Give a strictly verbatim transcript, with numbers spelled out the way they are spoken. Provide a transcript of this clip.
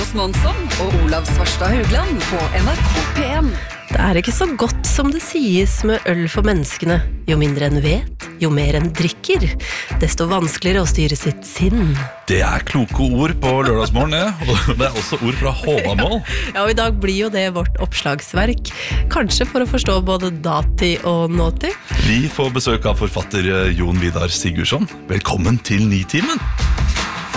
Thomas Månsson og Olav Svarstad Haugland på N R K P en. Det er ikke så godt som det sies med øl for menneskene. Jo mindre en vet, jo mer en drikker, desto vanskeligere å styre sitt sinn. Det er kloke ord på lørdagsmorgen, ja. Og det er også ord fra Håvamål. Ja, og i dag blir jo det vårt oppslagsverk. Kanskje for å forstå både datid og nåtid. Vi får besøk av forfatter Jon Vidar Sigurdsson. Velkommen til Nitimen.